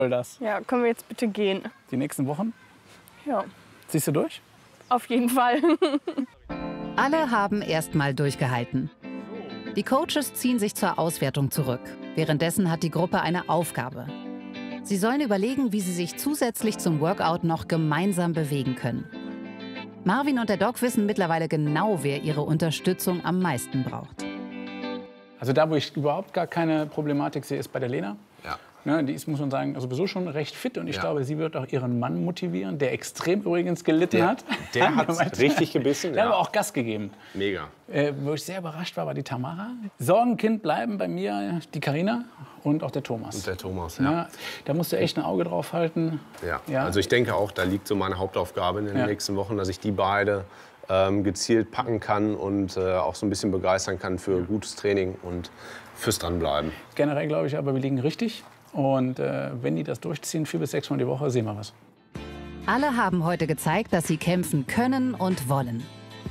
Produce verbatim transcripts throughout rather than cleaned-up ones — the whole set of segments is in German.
das. Ja, können wir jetzt bitte gehen? Die nächsten Wochen? Ja. Ziehst du durch? Auf jeden Fall. Alle haben erst mal durchgehalten. Die Coaches ziehen sich zur Auswertung zurück. Währenddessen hat die Gruppe eine Aufgabe. Sie sollen überlegen, wie sie sich zusätzlich zum Workout noch gemeinsam bewegen können. Marvin und der Doc wissen mittlerweile genau, wer ihre Unterstützung am meisten braucht. Also da, wo ich überhaupt gar keine Problematik sehe, ist bei der Lena. Ja. Ne, die ist, muss man sagen, sowieso schon recht fit. Und ich Ja. glaube, sie wird auch ihren Mann motivieren, der extrem übrigens gelitten Der, hat. der hat richtig gebissen. Der Ja. hat aber auch Gas gegeben. Mega. Äh, wo ich sehr überrascht war, war die Tamara. Sorgenkind bleiben bei mir die Carina und auch der Thomas. Und der Thomas, ja. Ja, da musst du echt ein Auge drauf halten. Ja. Ja. Also ich denke auch, da liegt so meine Hauptaufgabe in den Ja. nächsten Wochen, dass ich die beide ähm, gezielt packen kann und äh, auch so ein bisschen begeistern kann für gutes Training und fürs Dranbleiben. Generell glaube ich aber, wir liegen richtig. Und äh, wenn die das durchziehen, vier bis sechs Mal die Woche, sehen wir was. Alle haben heute gezeigt, dass sie kämpfen können und wollen.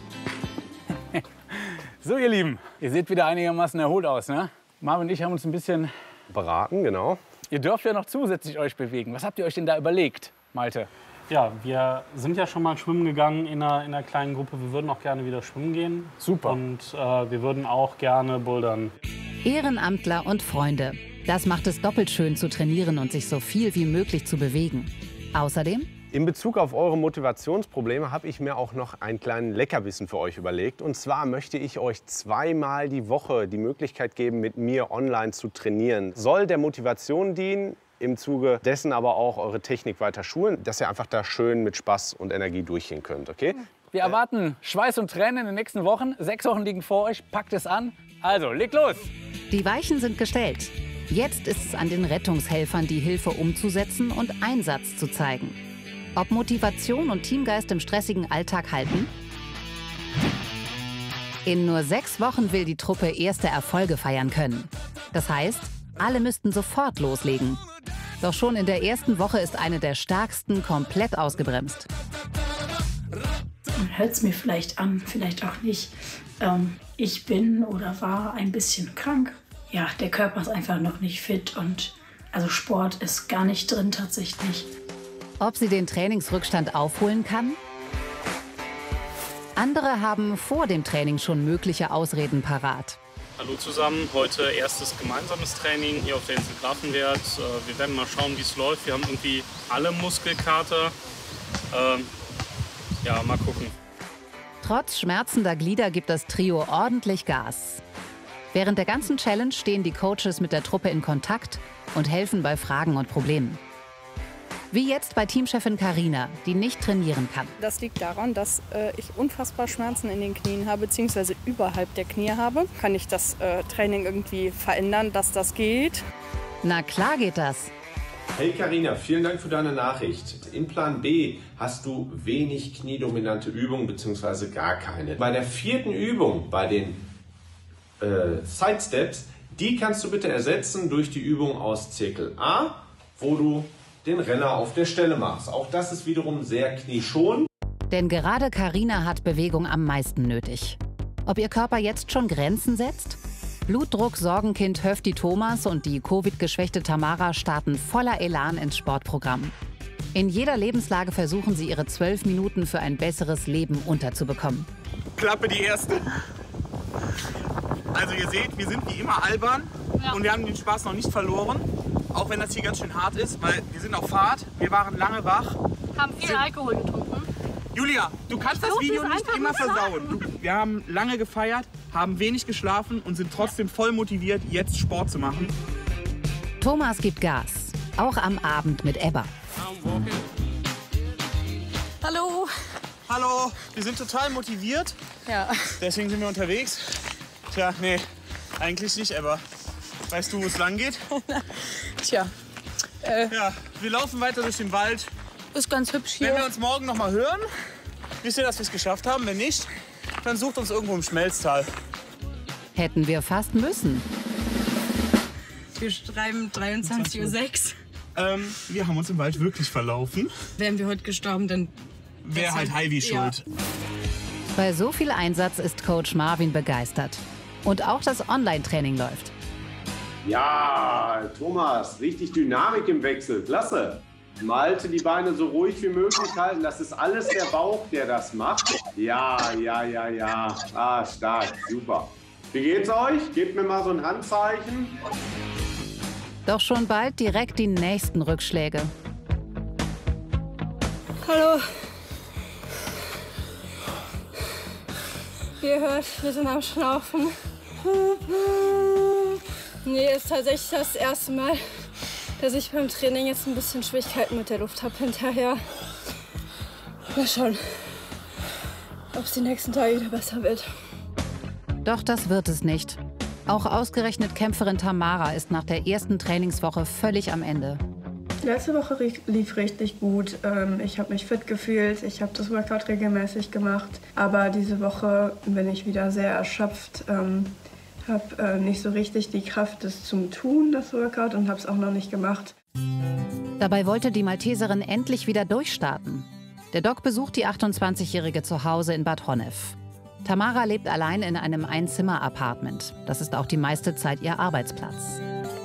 So, ihr Lieben, ihr seht wieder einigermaßen erholt aus, ne? Marvin und ich haben uns ein bisschen... Beraten, genau. Ihr dürft ja noch zusätzlich euch bewegen. Was habt ihr euch denn da überlegt, Malte? Ja, wir sind ja schon mal schwimmen gegangen in einer, in einer kleinen Gruppe. Wir würden auch gerne wieder schwimmen gehen. Super. Und äh, wir würden auch gerne bouldern. Ehrenamtler und Freunde. Das macht es doppelt schön zu trainieren und sich so viel wie möglich zu bewegen. Außerdem In Bezug auf eure Motivationsprobleme habe ich mir auch noch einen kleinen Leckerbissen für euch überlegt. Und zwar möchte ich euch zweimal die Woche die Möglichkeit geben, mit mir online zu trainieren. Soll der Motivation dienen, im Zuge dessen aber auch eure Technik weiter schulen, dass ihr einfach da schön mit Spaß und Energie durchgehen könnt, okay? Wir erwarten Schweiß und Tränen in den nächsten Wochen. Sechs Wochen liegen vor euch. Packt es an. Also, legt los! die Weichen sind gestellt. Jetzt ist es an den Rettungshelfern, die Hilfe umzusetzen und Einsatz zu zeigen. Ob Motivation und Teamgeist im stressigen Alltag halten? In nur sechs Wochen will die Truppe erste Erfolge feiern können. Das heißt, alle müssten sofort loslegen. Doch schon in der ersten Woche ist eine der stärksten komplett ausgebremst. Man hört es mir vielleicht an, vielleicht auch nicht. Ähm, ich bin oder war ein bisschen krank. Ja, der Körper ist einfach noch nicht fit und also Sport ist gar nicht drin tatsächlich. Ob sie den Trainingsrückstand aufholen kann? Andere haben vor dem Training schon mögliche Ausreden parat. Hallo zusammen, heute erstes gemeinsames Training hier auf der Insel Grafenwert. Wir werden mal schauen, wie es läuft. Wir haben irgendwie alle Muskelkater. Ähm, ja, mal gucken. Trotz schmerzender Glieder gibt das Trio ordentlich Gas. Während der ganzen Challenge stehen die Coaches mit der Truppe in Kontakt und helfen bei Fragen und Problemen. Wie jetzt bei Teamchefin Carina, die nicht trainieren kann. Das liegt daran, dass äh, ich unfassbar Schmerzen in den Knien habe, beziehungsweise überhalb der Knie habe. Kann ich das äh, Training irgendwie verändern, dass das geht? Na klar geht das. Hey Carina, vielen Dank für deine Nachricht. In Plan B hast du wenig kniedominante Übungen bzw. gar keine. Bei der vierten Übung, bei den äh, Side Steps, die kannst du bitte ersetzen durch die Übung aus Zirkel A, wo du den Renner auf der Stelle machst. Auch das ist wiederum sehr knieschonend. Denn gerade Carina hat Bewegung am meisten nötig. Ob ihr Körper jetzt schon Grenzen setzt? Blutdruck-Sorgenkind Höfti Thomas und die Covid-geschwächte Tamara starten voller Elan ins Sportprogramm. In jeder Lebenslage versuchen sie, ihre zwölf Minuten für ein besseres Leben unterzubekommen. Klappe die erste. Also ihr seht, wir sind wie immer albern Ja. und wir haben den Spaß noch nicht verloren. Auch wenn das hier ganz schön hart ist, weil wir sind auf Fahrt, wir waren lange wach. Haben viel Alkohol getrunken. Julia, du kannst das muss Video es nicht einfach immer nur sagen. versauen. Du, wir haben lange gefeiert, haben wenig geschlafen und sind trotzdem voll motiviert, jetzt Sport zu machen. Thomas gibt Gas, auch am Abend mit Ebba. Hallo. Hallo, wir sind total motiviert, Ja. deswegen sind wir unterwegs. Tja, nee, eigentlich nicht, Ebba. Weißt du, wo es lang geht? Tja, Ja, wir laufen weiter durch den Wald. ist ganz hübsch Wenn wir hier. uns morgen noch mal hören, wisst ihr, dass wir es geschafft haben. Wenn nicht, dann sucht uns irgendwo im Schmelztal. Hätten wir fast müssen. Wir schreiben dreiundzwanzig Uhr sechs. Ähm, wir haben uns im Wald wirklich verlaufen. Wären wir heute gestorben, dann Wäre halt Heidi Ja. schuld. Bei so viel Einsatz ist Coach Marvin begeistert. Und auch das Online-Training läuft. Ja, Thomas, richtig Dynamik im Wechsel. Klasse. Malte die Beine so ruhig wie möglich halten. Das ist alles der Bauch, der das macht. Ja, ja, ja, ja. Ah, stark. Super. Wie geht's euch? Gebt mir mal so ein Handzeichen. Doch schon bald direkt die nächsten Rückschläge. Hallo. Wie ihr hört, wir sind am Schnaufen. Nee, ist tatsächlich das erste Mal, dass ich beim Training jetzt ein bisschen Schwierigkeiten mit der Luft habe hinterher. Mal schauen, ob es die nächsten Tage wieder besser wird. Doch das wird es nicht. Auch ausgerechnet Kämpferin Tamara ist nach der ersten Trainingswoche völlig am Ende. Letzte Woche lief richtig gut. Ich habe mich fit gefühlt, ich habe das Workout regelmäßig gemacht. Aber diese Woche bin ich wieder sehr erschöpft. Habe nicht so richtig die Kraft, das zum Tun, das Workout, und habe es auch noch nicht gemacht. Dabei wollte die Malteserin endlich wieder durchstarten. Der Doc besucht die achtundzwanzigjährige zu Hause in Bad Honnef. Tamara lebt allein in einem Einzimmer-Apartment. Das ist auch die meiste Zeit ihr Arbeitsplatz.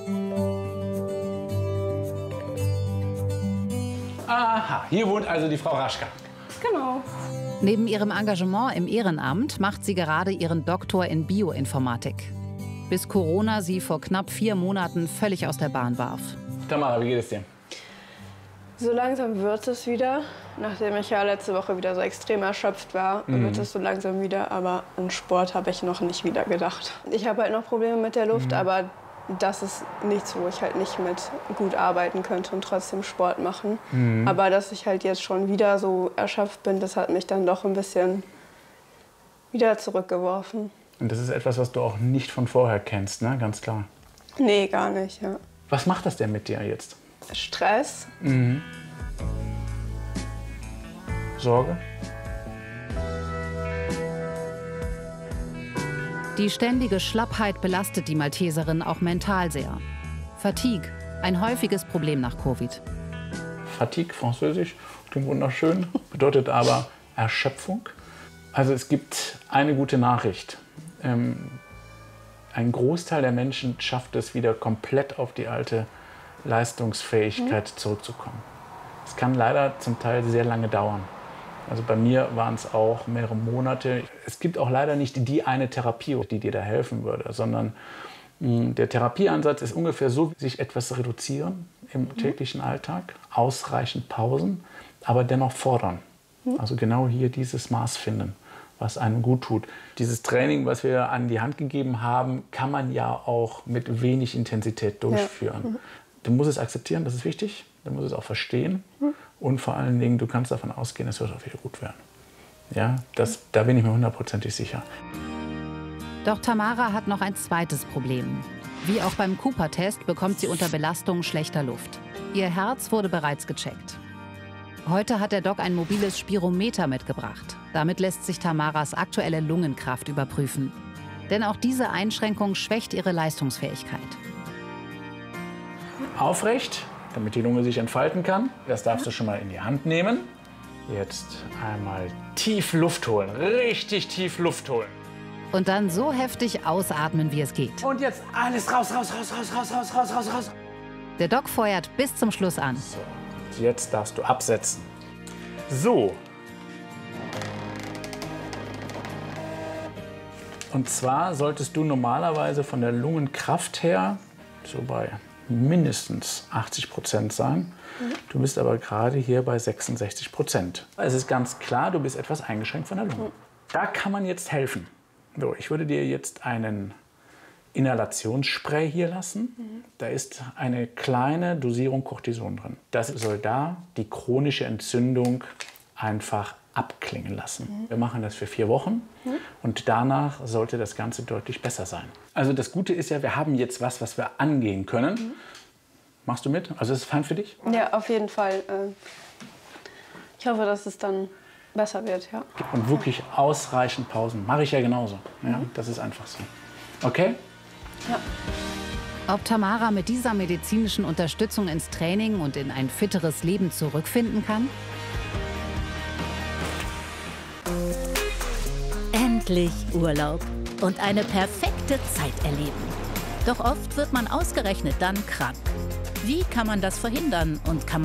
Aha, hier wohnt also die Frau Raschka. Genau. Neben ihrem Engagement im Ehrenamt macht sie gerade ihren Doktor in Bioinformatik. Bis Corona sie vor knapp vier Monaten völlig aus der Bahn warf. Tamara, wie geht es dir? So langsam wird es wieder. Nachdem ich ja letzte Woche wieder so extrem erschöpft war, mhm. wird es so langsam wieder. Aber an Sport habe ich noch nicht wieder gedacht. Ich habe halt noch Probleme mit der Luft, mhm. aber das ist nichts, wo ich halt nicht mit gut arbeiten könnte und trotzdem Sport machen. Mhm. Aber dass ich halt jetzt schon wieder so erschöpft bin, das hat mich dann doch ein bisschen wieder zurückgeworfen. Und das ist etwas, was du auch nicht von vorher kennst, ne? Ganz klar. Nee, gar nicht, ja. Was macht das denn mit dir jetzt? Stress. Mhm. Sorge? Die ständige Schlappheit belastet die Malteserin auch mental sehr. Fatigue, ein häufiges Problem nach Covid. Fatigue, französisch, klingt wunderschön, bedeutet aber Erschöpfung. Also es gibt eine gute Nachricht. Ähm, ein Großteil der Menschen schafft es wieder komplett auf die alte Leistungsfähigkeit mhm. zurückzukommen. Es kann leider zum Teil sehr lange dauern. Also bei mir waren es auch mehrere Monate. Es gibt auch leider nicht die eine Therapie, die dir da helfen würde, sondern mh, der Therapieansatz ist ungefähr so, sich etwas reduzieren im mhm. täglichen Alltag, ausreichend Pausen, aber dennoch fordern. Mhm. Also genau hier dieses Maß finden, was einem gut tut. Dieses Training, was wir an die Hand gegeben haben, kann man ja auch mit wenig Intensität durchführen. Ja. Mhm. Du musst es akzeptieren, das ist wichtig. Du musst es auch verstehen. Mhm. Und vor allen Dingen, du kannst davon ausgehen, es wird auch wieder gut werden. Ja, das, da bin ich mir hundertprozentig sicher. Doch Tamara hat noch ein zweites Problem. Wie auch beim Cooper-Test bekommt sie unter Belastung schlechter Luft. Ihr Herz wurde bereits gecheckt. Heute hat der Doc ein mobiles Spirometer mitgebracht. Damit lässt sich Tamaras aktuelle Lungenkraft überprüfen. Denn auch diese Einschränkung schwächt ihre Leistungsfähigkeit. Aufrecht, damit die Lunge sich entfalten kann. Das darfst du schon mal in die Hand nehmen. Jetzt einmal tief Luft holen, richtig tief Luft holen. Und dann so heftig ausatmen, wie es geht. Und jetzt alles raus, raus, raus, raus, raus, raus, raus, raus, raus. Der Doc feuert bis zum Schluss an. So, jetzt darfst du absetzen. So. Und zwar solltest du normalerweise von der Lungenkraft her so bei mindestens achtzig Prozent sein. Mhm. Du bist aber gerade hier bei sechsundsechzig Prozent. Es ist ganz klar, du bist etwas eingeschränkt von der Lunge. Mhm. Da kann man jetzt helfen. So, ich würde dir jetzt einen Inhalationsspray hier lassen. Mhm. Da ist eine kleine Dosierung Cortison drin. Das soll da die chronische Entzündung einfach abklingen lassen. Mhm. Wir machen das für vier Wochen mhm. und danach sollte das Ganze deutlich besser sein. Also das Gute ist ja, wir haben jetzt was, was wir angehen können. Mhm. Machst du mit? Also ist es fein für dich? Ja, auf jeden Fall. Ich hoffe, dass es dann besser wird, ja. Und wirklich ausreichend Pausen. Mache ich ja genauso. Ja, mhm. Das ist einfach so. Okay? Ja. Ob Tamara mit dieser medizinischen Unterstützung ins Training und in ein fitteres Leben zurückfinden kann? Endlich Urlaub und eine perfekte Zeit erleben. Doch oft wird man ausgerechnet dann krank. Wie kann man das verhindern und kann man